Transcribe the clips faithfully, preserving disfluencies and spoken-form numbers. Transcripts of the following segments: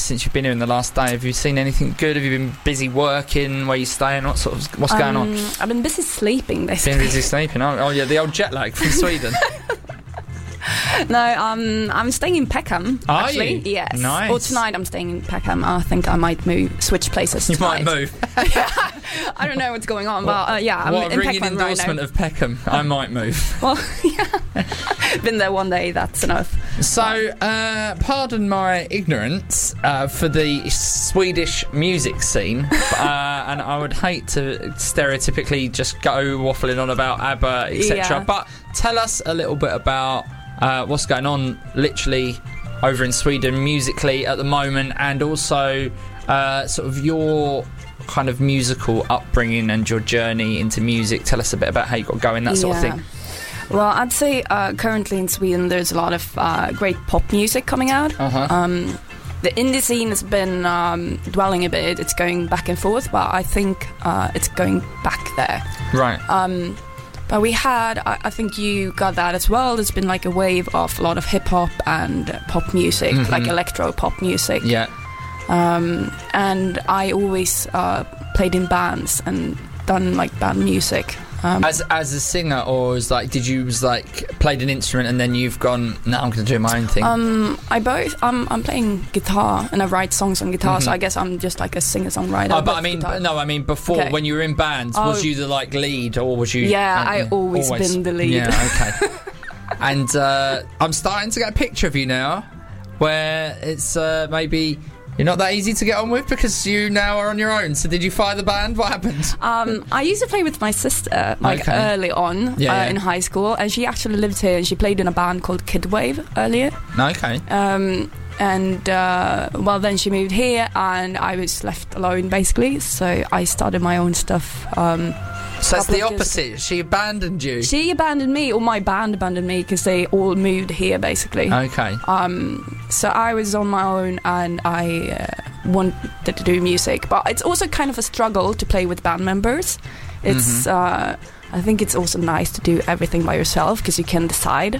since you've been here in the last day? Have you seen anything good? Have you been busy working? Where you staying? What sort of what's um, going on? I've been busy sleeping, basically. Been busy sleeping. Oh, oh yeah, the old jet lag from Sweden. No, um, I'm staying in Peckham. Are actually. you? Yes. Nice. Or tonight I'm staying in Peckham. I think I might move, switch places You tonight. might move. I don't know what's going on, but uh, yeah, I'm what in a ringing Peckham right endorsement now. of Peckham. I might move. Well, yeah. Been there one day, that's enough. So, uh, pardon my ignorance uh, for the Swedish music scene, uh, and I would hate to stereotypically just go waffling on about ABBA, et cetera. Yeah. But tell us a little bit about uh, what's going on, literally, over in Sweden musically at the moment, and also uh, sort of your kind of musical upbringing and your journey into music. Tell us a bit about how you got going, that sort Yeah. of thing. Well, I'd say uh, currently in Sweden there's a lot of uh, great pop music coming out. Uh-huh. Um, the indie scene has been um, dwelling a bit. It's going back and forth, but I think uh, it's going back there. Right. Um, but we had, I, I think you got that as well. There's been like a wave of a lot of hip hop and uh, pop music, Mhm. like electro pop music. Yeah. Um, and I always uh, played in bands and done like band music. Um, As as a singer, or as like, did you was like played an instrument and then you've gone, no, I'm going to do my own thing? Um, I both. I'm I'm playing guitar and I write songs on guitar, Mhm. so I guess I'm just like a singer-songwriter. Oh, but with I mean, guitar. no, I mean before, Okay. when you were in bands, Oh. was you the like lead, or was you? Yeah, uh, I always been the lead. Yeah, okay. And uh, I'm starting to get a picture of you now, where it's uh, maybe you're not that easy to get on with because you now are on your own. So did you fire the band? What happened? Um, I used to play with my sister like Okay. early on Yeah, uh, yeah. in high school, and she actually lived here and she played in a band called Kid Wave earlier. Okay. Um, and uh, well, then she moved here, and I was left alone basically. So I started my own stuff. Um, So it's couple the of years opposite. She abandoned you. she abandoned me, or my band abandoned me, because they all moved here basically. Okay. Um, so I was on my own, and I uh, wanted to do music, but it's also kind of a struggle to play with band members. It's, Mhm. uh, I think it's also nice to do everything by yourself because you can decide.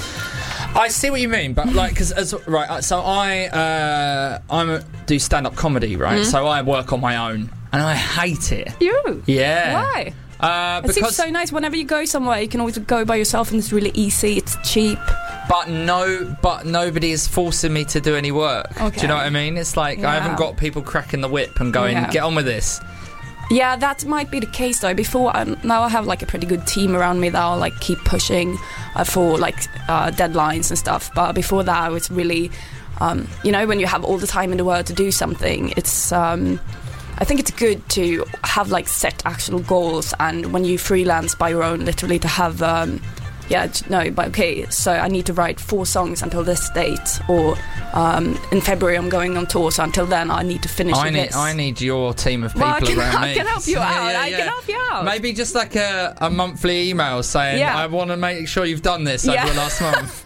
I see what you mean, but like, because as right, uh, so I uh, I'm a, do stand up comedy, right? Mhm. So I work on my own, and I hate it. You? Yeah. Why? Uh, It seems because, so nice. Whenever you go somewhere, you can always go by yourself, and it's really easy. It's cheap. but no, but nobody is forcing me to do any work. Do Okay. you know what I mean? It's like I haven't Yeah. got people cracking the whip and going, Yeah. get on with this. Yeah, that might be the case though. Before, um, now I have like a pretty good team around me that'll like keep pushing uh, for like uh, deadlines and stuff. But before that, I was really, um, you know, when you have all the time in the world to do something, it's. Um, I think it's good to have like set actual goals, and when you freelance by your own, literally to have. Um, yeah, j- no, but okay, so I need to write four songs until this date, or um, in February I'm going on tour, so until then I need to finish I with need this. I need your team of people Well, I can, around I me. can help you Yeah, out. yeah, I yeah. can help you out. Maybe just like a, a monthly email saying, Yeah. I want to make sure you've done this Yeah. over the last month.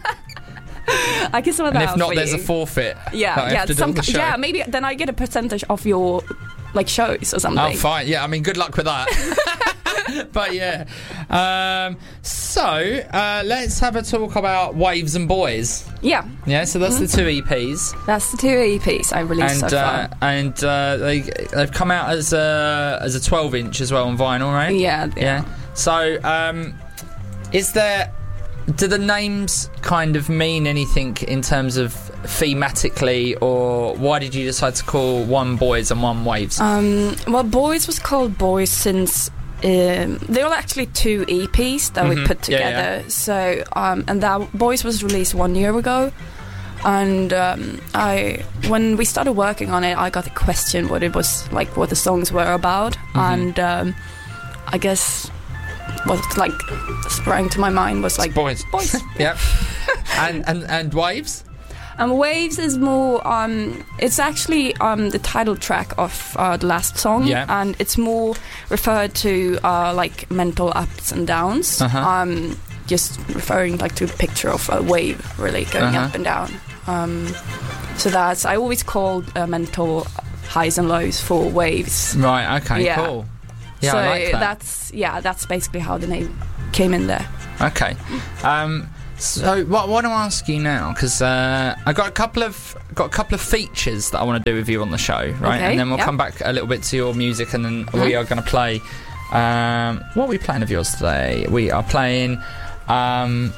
I can sort that And if out not, for there's you. a forfeit. Yeah, that I yeah, have to do some on the ki- show. yeah. Maybe then I get a percentage of your like shows or something. Oh, fine. Yeah, I mean, good luck with that. But yeah. Um, so, uh, let's have a talk about Waves and Boys. Yeah, Yeah, so that's Mm-hmm. the two E Ps. that's the two E Ps I released And so uh, far. and uh, they they've come out as a as a twelve inch as well on vinyl, right? Yeah, Yeah. So, um, is there do the names kind of mean anything in terms of thematically, or why did you decide to call one Boys and one Waves? Um, well, Boys was called Boys since um, they were actually two E Ps that Mhm. we put Yeah, together. So, um, and that Boys was released one year ago. And um, I, when we started working on it, I got the question what it was like, what the songs were about, Mhm. and um, I guess what like sprang to my mind was like Boys. Boys. Yep. and, and and Waves? And Waves is more, um, it's actually um, the title track of uh, the last song. Yeah. And it's more referred to uh, like mental ups and downs. Uh-huh. Um, just referring like to a picture of a wave really going Uh-huh. up and down. Um, so that's, I always called uh, mental highs and lows for waves. Right, okay, Yeah. cool. Yeah, so I like that. that's, yeah, that's basically how the name came in there. Okay. Um, So what, what I want to ask you now, because uh, I got a couple of got a couple of features that I want to do with you on the show, right? Okay, and then we'll yeah. come back a little bit to your music, and then Mm-hmm. we are going to play. Um, what are we playing of yours today? We are playing. Um,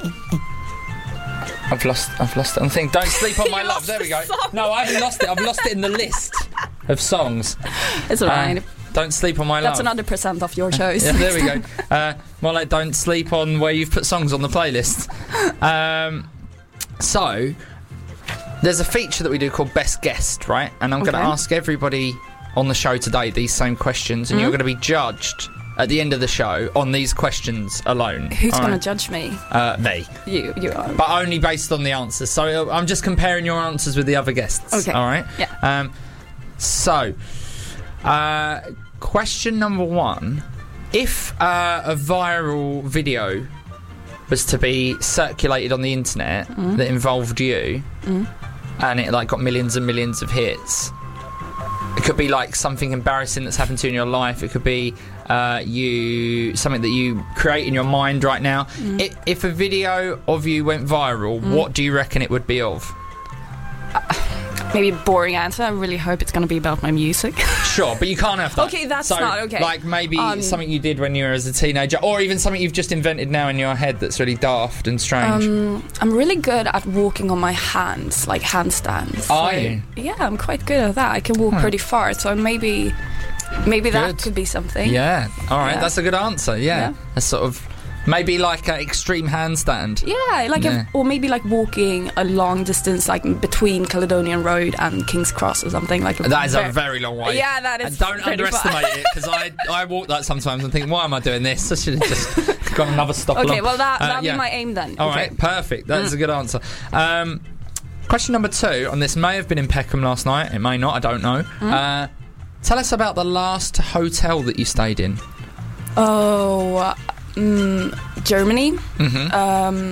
I've lost. I've lost it on the thing. Don't sleep on my You love. lost There we the go. song. No, I haven't lost it. I've lost it in the list of songs. It's alright. Uh, don't sleep on my love. That's another percent of your choice. Yeah, there we go. Uh, more like don't sleep on where you've put songs on the playlist. Um, so, there's a feature that we do called Best Guest, right? And I'm going to Okay. ask everybody on the show today these same questions, and Mhm. you're going to be judged at the end of the show on these questions alone. Who's all gonna right? judge me? Uh, me. You. You are. But only based on the answers. So, uh, I'm just comparing your answers with the other guests. Okay. All right? Yeah. Um, so, uh, question number one. If uh, a viral video was to be circulated on the internet Mm. that involved you, Mm. and it like got millions and millions of hits, it could be like something embarrassing that's happened to you in your life. It could be uh, you something that you create in your mind right now. Mm. I if a video of you went viral, Mm. what do you reckon it would be of? Maybe a boring answer. I really hope it's gonna be about my music. Sure, but you can't have that. Okay, that's so, not okay. Like maybe Um, something you did when you were as a teenager, or even something you've just invented now in your head that's really daft and strange. Um, I'm really good at walking on my hands, like handstands. Are So, you? Yeah, I'm quite good at that. I can walk Huh. pretty far, so maybe, maybe that Good. could be something. Yeah. All right. Yeah. That's a good answer. Yeah. Yeah. A sort of maybe like an extreme handstand. Yeah, like Yeah. A, or maybe like walking a long distance, like between Caledonian Road and King's Cross or something. Like That is a ver- very long way. Yeah, that is. And don't pretty underestimate far. it, because I I walk that sometimes and think, why am I doing this? I should have just gone another stop Okay, along. well that Uh, that'll yeah. be my aim then. All okay. right, perfect. That's a good answer. Um, question number two on this may have been in Peckham last night. It may not. I don't know. Uh, tell us about the last hotel that you stayed in. Oh, uh, mm, Germany. Mm-hmm. Um,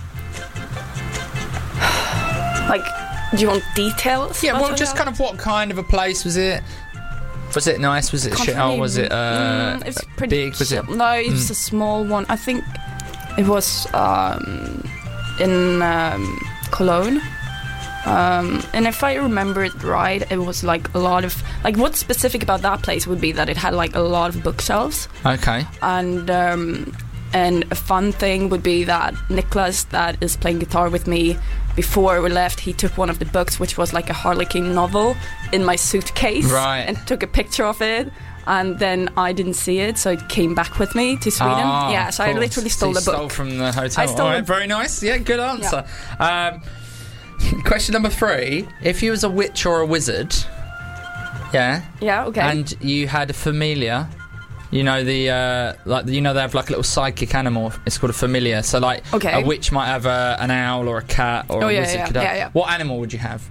like, do you want details? Yeah, about well, the just hotel? kind of what kind of a place was it? Was it nice? Was it Can't shit? Oh, really- was it uh, mm, it was pretty big? Was it? chill. No, it was Mm. a small one. I think it was um, in um, Cologne. Um, and if I remember it right, it was like a lot of like what's specific about that place would be that it had like a lot of bookshelves, Okay. and um, and a fun thing would be that Nicholas, that is playing guitar with me, before we left, he took one of the books, which was like a Harlequin novel, in my suitcase, Right. and took a picture of it. And then I didn't see it, so it came back with me to Sweden. Ah, yeah, so of I course. literally So stole you the book. Stole from the hotel. I stole All right, the- very nice. Yeah, good answer. Um, question number three: if you was a witch or a wizard, yeah, Yeah, okay. and you had a familiar, you know the uh, like you know they have like a little psychic animal. It's called a familiar. So like Okay. a witch might have a, an owl or a cat, or Oh, a yeah, wizard yeah, could have. yeah, yeah. What animal would you have?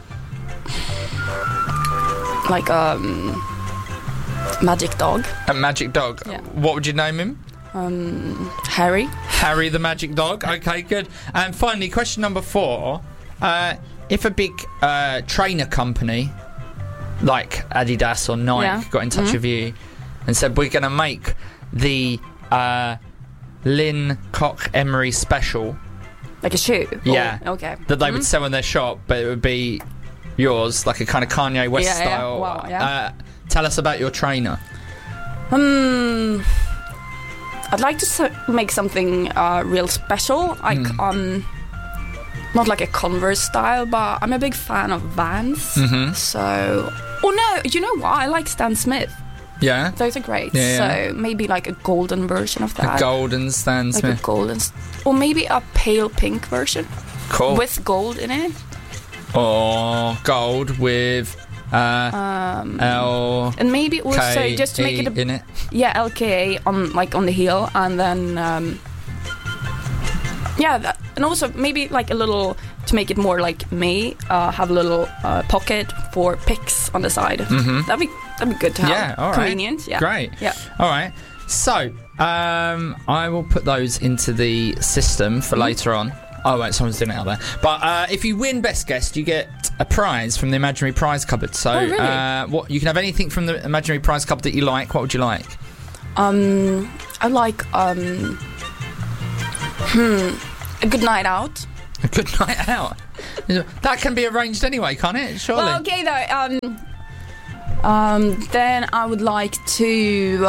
like um, magic dog. A magic dog. Yeah. What would you name him? Um, Harry. Harry the magic dog. Okay, good. And finally, question number four: uh, if a big uh, trainer company like Adidas or Nike Yeah. got in touch Mhm. with you and said, "We're going to make the uh, Lynn Cock Emery special Like a shoe. Yeah. Oh, okay. that they would Mhm. sell in their shop, but it would be yours, like a kind of Kanye West Yeah, yeah. style." Wow, yeah. Uh, tell us about your trainer. Hmm. I'd like to so- make something uh, real special, like Mm. um, not like a Converse style, but I'm a big fan of Vans. Mhm. So, oh no, you know what? I like Stan Smith. Yeah, Those are great. Yeah, yeah. So maybe like a golden version of a that. golden Stan like Smith. a golden, s- or maybe a pale pink version Cool. with gold in it. or gold with uh, Um, L and maybe also K just to make it a in it. yeah L K A on like on the heel, and then um, yeah, that, and also maybe like a little to make it more like me. Uh, have a little uh, pocket for pics on the side. Mhm. That'd be that'd be good to have. Yeah, all right. Convenient. Yeah. Great. Yeah. All right. So, um, I will put those into the system for Mm-hmm. later on. Oh, wait, someone's doing it out there. But uh, if you win Best Guest, you get a prize from the Imaginary Prize Cupboard. So, Oh, really? uh, what you can have anything from the Imaginary Prize Cupboard that you like. What would you like? Um, I like um, hmm, a good night out. A good night out. That can be arranged anyway, can't it? Surely. Well, okay though. Um, um, then I would like to.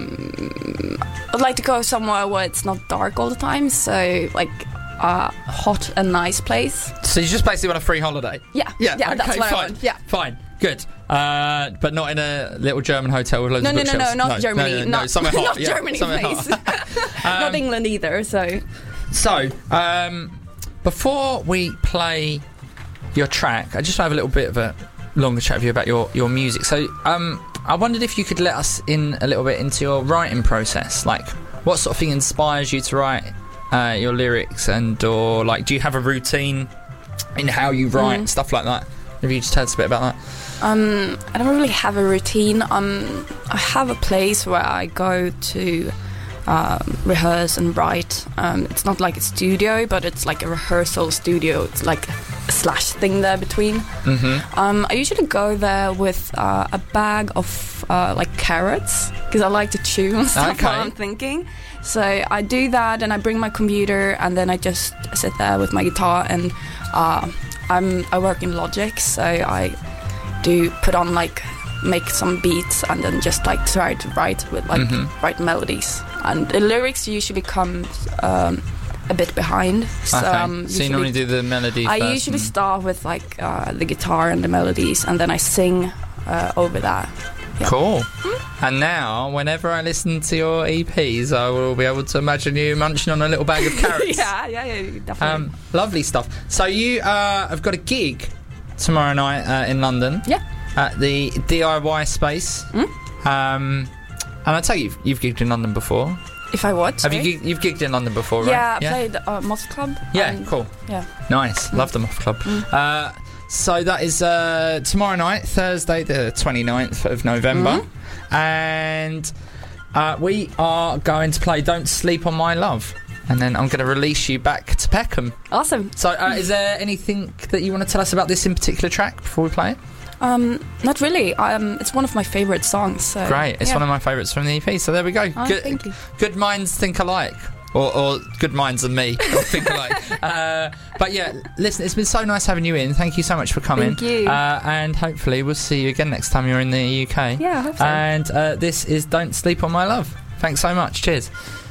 Um, I'd like to go somewhere where it's not dark all the time. So like a hot and nice place. So you just basically want a free holiday? Yeah. Yeah. Yeah. Okay, That's what fine. I want. Yeah. Fine. Good. Uh, but not in a little German hotel with loads No, of no, no, bookshelves. no, not no, Germany. No, no, no, not somewhere hot. not yeah, Germany, somewhere please. hot. um, Not England either. So. So, um, before we play your track, I just have a little bit of a longer chat with you about your, your music. So, um, I wondered if you could let us in a little bit into your writing process. Like, what sort of thing inspires you to write uh, your lyrics, and or like, do you have a routine in how you write, Mm. stuff like that? Maybe you just tell us a bit about that. Um, I don't really have a routine. Um, I have a place where I go to um, rehearse and write. Um, it's not like a studio, but it's like a rehearsal studio. It's like a slash thing there between. Mm-hmm. Um, I usually go there with uh, a bag of uh, like carrots because I like to chew and stuff Okay. while I'm thinking. So I do that, and I bring my computer, and then I just sit there with my guitar, and uh, I'm I work in Logic, so I do put on like make some beats and then just like try to write with like Mhm. write melodies, and the lyrics usually come um, a bit behind. So, Okay. um, So you normally do the melody I first usually and- start with like uh, the guitar and the melodies, and then I sing uh, over that. Yeah. Cool. And now, whenever I listen to your E Ps, I will be able to imagine you munching on a little bag of carrots. yeah, yeah, yeah, definitely. Um, lovely stuff. So you uh, have got a gig tomorrow night uh, in London. Yeah. At the D I Y space. Mm? Um, and I tell you, you've, you've gigged in London before. If I what? Have you? sorry? Gig- you've gigged in London before, right? Yeah, I played uh, Moss Club. Yeah, and- cool. Yeah. Nice. Love the Moth Club. Uh, so that is uh, tomorrow night, Thursday the twenty-ninth of November. And uh, we are going to play Don't Sleep on My Love. And then I'm going to release you back to Peckham. Awesome. So uh, is there anything that you want to tell us about this in particular track before we play it? Um, not really. Um, it's one of my favorite songs. So, Great. It's yeah. one of my favourites from the E P. So there we go. Oh, good, thank you. good minds think alike. Or, or good minds and me or think alike. uh, but yeah, listen, it's been so nice having you in. Thank you so much for coming. Thank you. Uh, and hopefully we'll see you again next time you're in the U K. Yeah, I hope so. And uh, this is Don't Sleep on My Love. Thanks so much. Cheers.